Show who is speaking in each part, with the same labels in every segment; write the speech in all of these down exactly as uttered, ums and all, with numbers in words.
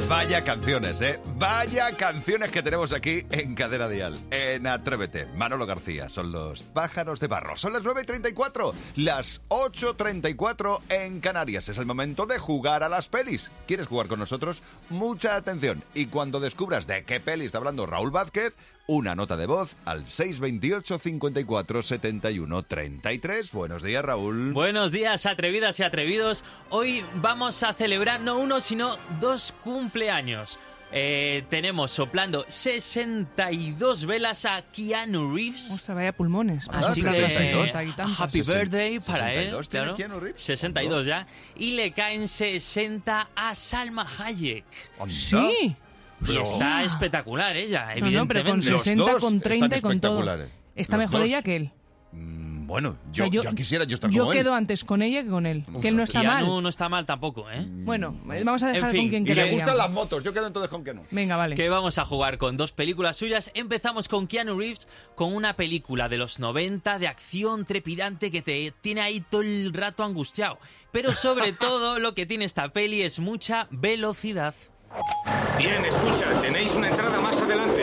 Speaker 1: Vaya canciones, ¿eh? Vaya canciones que tenemos aquí en Cadena Dial, en Atrévete. Manolo García, son los Pájaros de Barro. Son las nueve y treinta y cuatro, las ocho y treinta y cuatro en Canarias. Es el momento de jugar a las pelis. ¿Quieres jugar con nosotros? Mucha atención. Y cuando descubras de qué peli está hablando Raúl Vázquez, una nota de voz al seis veintiocho, cincuenta y cuatro, setenta y uno, treinta y tres. Buenos días, Raúl.
Speaker 2: Buenos días, atrevidas y atrevidos. Hoy vamos a celebrar no uno, sino dos cumpleaños. Eh, tenemos soplando sesenta y dos velas a Keanu Reeves.
Speaker 3: O sea, vaya pulmones.
Speaker 1: Ah,
Speaker 2: Así que
Speaker 1: sesenta y dos.
Speaker 2: happy birthday para
Speaker 1: sesenta y dos
Speaker 2: él.
Speaker 1: tiene
Speaker 2: Claro.
Speaker 1: Keanu Reeves.
Speaker 2: sesenta y dos ya. Y le caen sesenta a Salma Hayek.
Speaker 1: Anda.
Speaker 3: Sí.
Speaker 2: Y está espectacular ella,
Speaker 3: No,
Speaker 2: evidentemente.
Speaker 3: no, pero con
Speaker 1: Los
Speaker 3: sesenta,
Speaker 1: dos
Speaker 3: con treinta y
Speaker 1: están
Speaker 3: con todo.
Speaker 1: espectaculares.
Speaker 3: Está
Speaker 1: Los
Speaker 3: mejor
Speaker 1: dos.
Speaker 3: ella que él.
Speaker 1: Mm, Bueno, yo,
Speaker 3: O sea,
Speaker 1: yo quisiera yo estar
Speaker 3: yo
Speaker 1: como él.
Speaker 3: quedo antes con ella que con él.
Speaker 1: Uf,
Speaker 3: que él no está
Speaker 2: Keanu
Speaker 3: mal.
Speaker 2: no está mal tampoco, ¿eh?
Speaker 3: Bueno, vamos a dejar
Speaker 2: En fin,
Speaker 3: con quien
Speaker 1: Y le
Speaker 3: quería.
Speaker 1: gustan las motos, yo quedo entonces con que no.
Speaker 3: Venga, vale.
Speaker 2: Que vamos a jugar con dos películas suyas. Empezamos con Keanu Reeves, con una película de los noventa de acción trepidante que te tiene ahí todo el rato angustiado. Pero sobre todo lo que tiene esta peli es mucha velocidad.
Speaker 4: Bien, escucha, tenéis una entrada más adelante.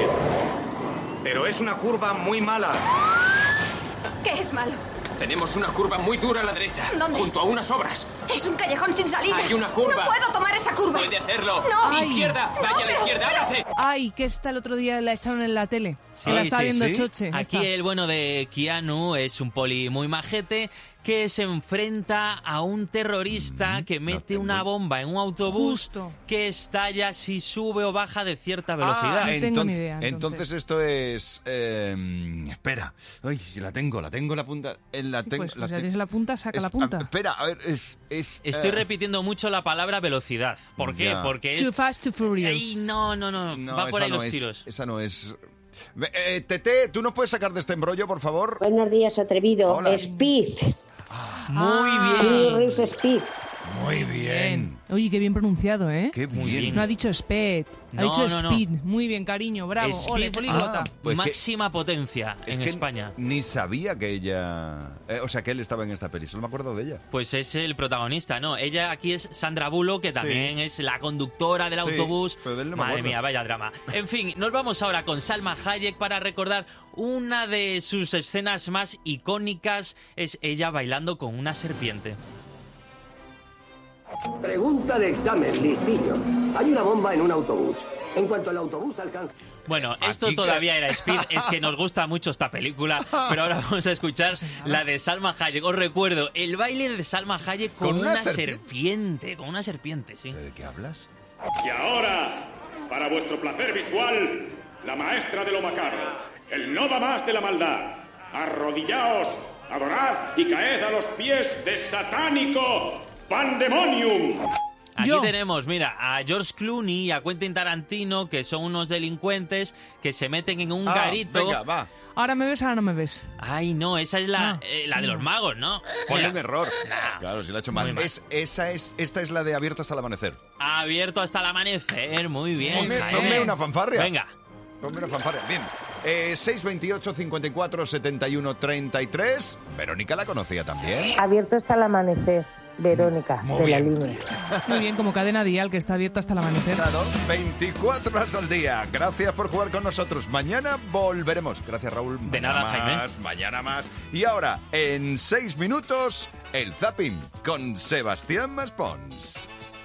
Speaker 4: Pero es una curva muy mala.
Speaker 5: ¿Qué es malo?
Speaker 4: Tenemos una curva muy dura a la derecha.
Speaker 5: ¿Dónde?
Speaker 4: Junto a unas obras.
Speaker 5: Es un callejón sin salida.
Speaker 4: Hay una curva.
Speaker 5: No puedo tomar esa curva.
Speaker 4: Puede hacerlo.
Speaker 5: No.
Speaker 3: Ay.
Speaker 4: Izquierda,
Speaker 5: No,
Speaker 4: vaya a la
Speaker 5: pero-
Speaker 4: izquierda,
Speaker 5: pero-
Speaker 4: hágase.
Speaker 3: Ay, que esta el otro día la echaron en la tele.
Speaker 2: Sí,
Speaker 3: que la estaba
Speaker 2: sí,
Speaker 3: viendo
Speaker 1: sí.
Speaker 3: Choche.
Speaker 2: Aquí
Speaker 3: esta.
Speaker 2: el bueno de Keanu es un poli muy majete que se enfrenta a un terrorista que mete
Speaker 1: tengo-
Speaker 2: una bomba en un autobús
Speaker 3: Justo.
Speaker 2: que estalla si sube o baja de cierta velocidad.
Speaker 1: Ah,
Speaker 3: No tengo
Speaker 1: entonces,
Speaker 3: ni idea, entonces.
Speaker 1: entonces esto es... eh, espera. Ay, la tengo, la tengo la punta. En la tengo,
Speaker 3: Pues,
Speaker 1: la
Speaker 3: pues ya
Speaker 1: te-
Speaker 3: tienes la punta, saca
Speaker 1: es-
Speaker 3: la punta.
Speaker 1: ah, espera, a ver, es... es
Speaker 2: Estoy
Speaker 1: eh,
Speaker 2: repitiendo mucho la palabra velocidad. ¿Por qué?
Speaker 1: Ya.
Speaker 2: Porque es...
Speaker 3: Too fast, too furious.
Speaker 2: Ay, no, no, no,
Speaker 1: No,
Speaker 2: va por
Speaker 1: esa
Speaker 2: ahí
Speaker 1: no
Speaker 2: los
Speaker 1: es,
Speaker 2: tiros.
Speaker 1: Esa no es... Ve- Eh, Tete, ¿tú nos puedes sacar de este embrollo, por favor?
Speaker 6: Buenos días, atrevido.
Speaker 1: Hola.
Speaker 6: Speed.
Speaker 2: Muy
Speaker 3: Ah.
Speaker 6: Keanu
Speaker 2: bien.
Speaker 6: Reeves Speed.
Speaker 1: Muy bien.
Speaker 3: Oye, qué bien pronunciado, ¿eh?
Speaker 1: Qué
Speaker 2: Muy
Speaker 1: bien.
Speaker 2: bien.
Speaker 3: No ha dicho speed, ha
Speaker 2: No,
Speaker 3: dicho
Speaker 2: no, no.
Speaker 3: speed. Muy bien, cariño, bravo.
Speaker 2: Speed,
Speaker 3: Ole, políglota.
Speaker 1: ah, Pues que-
Speaker 2: máxima potencia
Speaker 1: Es
Speaker 2: en
Speaker 1: que
Speaker 2: España.
Speaker 1: ni sabía que ella... eh, o sea, que él estaba en esta peli. Solo me acuerdo de ella.
Speaker 2: Pues es el protagonista, ¿no? Ella aquí es Sandra Bullock, que también es la conductora del
Speaker 1: Sí,
Speaker 2: autobús.
Speaker 1: pero de él no me
Speaker 2: Madre
Speaker 1: acuerdo.
Speaker 2: mía, vaya drama. En fin, nos vamos ahora con Salma Hayek para recordar una de sus escenas más icónicas. Es ella bailando con una serpiente.
Speaker 7: Pregunta de examen, listillo. Hay una bomba en un autobús. En cuanto el autobús alcanza...
Speaker 2: Bueno, esto
Speaker 1: Aquí que-
Speaker 2: todavía era Speed, es que nos gusta mucho esta película, pero ahora vamos a escuchar la de Salma Hayek. Os recuerdo, el baile de Salma Hayek con,
Speaker 1: ¿Con una
Speaker 2: una
Speaker 1: serpiente?
Speaker 2: serpiente, con una serpiente, sí.
Speaker 1: ¿De qué hablas?
Speaker 8: Y ahora, para vuestro placer visual, la maestra de lo macabro, el no va más de la maldad. Arrodillaos, adorad y caed a los pies de satánico Pandemonium.
Speaker 2: Aquí
Speaker 3: Yo.
Speaker 2: tenemos, mira, a George Clooney y a Quentin Tarantino, que son unos delincuentes que se meten en un
Speaker 1: Ah,
Speaker 2: garito.
Speaker 1: venga, va.
Speaker 3: Ahora me ves, ahora no me ves.
Speaker 2: Ay, no, esa es la,
Speaker 3: No.
Speaker 2: eh, la de los magos, ¿no?
Speaker 1: Ponle
Speaker 2: Mira,
Speaker 1: un error. Claro, si lo ha hecho mal.
Speaker 2: Muy mal.
Speaker 1: Es, esa es, esta es la de Abierto hasta el amanecer.
Speaker 2: abierto hasta el amanecer, muy bien.
Speaker 1: Ponme,
Speaker 2: Jaime.
Speaker 1: ponme una fanfarria.
Speaker 2: Venga.
Speaker 1: Ponme una fanfarria. Bien. Eh, seis veintiocho, cincuenta y cuatro, setenta y uno, treinta y tres. Verónica la conocía también.
Speaker 6: Abierto hasta el amanecer. Verónica,
Speaker 1: Muy
Speaker 6: de
Speaker 1: bien.
Speaker 6: la línea.
Speaker 3: Muy bien, como cadena dial que está abierta hasta el amanecer.
Speaker 1: Claro, veinticuatro horas al día. Gracias por jugar con nosotros. Mañana volveremos. Gracias, Raúl.
Speaker 2: De
Speaker 1: Mañana
Speaker 2: nada, Jaime.
Speaker 1: más, mañana más. Y ahora, en seis minutos, el Zapping con Sebastián Maspons.